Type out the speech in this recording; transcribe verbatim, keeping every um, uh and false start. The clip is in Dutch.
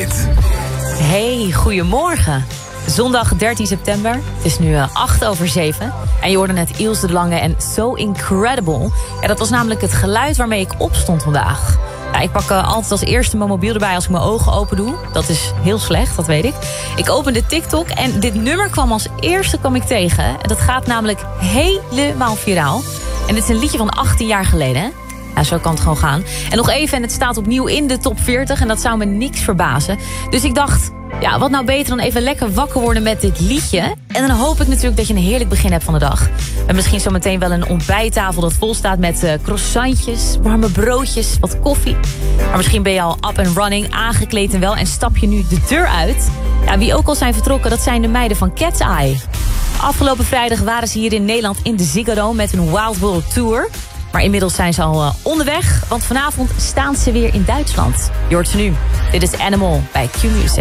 Hit. Hey, goedemorgen. Zondag dertien september. Het is nu uh, acht over zeven. En je hoorde net Ilse de Lange en So Incredible. Ja, dat was namelijk het geluid waarmee ik opstond vandaag. Ja, ik pak uh, altijd als eerste mijn mobiel erbij als ik mijn ogen open doe. Dat is heel slecht, dat weet ik. Ik opende TikTok en dit nummer kwam als eerste kwam ik tegen. En dat gaat namelijk helemaal viraal. En dit is een liedje van achttien jaar geleden, hè? Ja, zo kan het gewoon gaan. En nog even, en het staat opnieuw in de top veertig. En dat zou me niks verbazen. Dus ik dacht, ja, wat nou beter dan even lekker wakker worden met dit liedje. En dan hoop ik natuurlijk dat je een heerlijk begin hebt van de dag. En misschien zometeen wel een ontbijttafel dat vol staat met uh, croissantjes, warme broodjes, wat koffie. Maar misschien ben je al up and running, aangekleed en wel. En stap je nu de deur uit. Ja, wie ook al zijn vertrokken, dat zijn de meiden van Cat's Eye. Afgelopen vrijdag waren ze hier in Nederland in de Ziggo Dome met een Wild World Tour. Maar inmiddels zijn ze al uh, onderweg, want vanavond staan ze weer in Duitsland. Je hoort ze nu. Dit is Animal bij Q Music.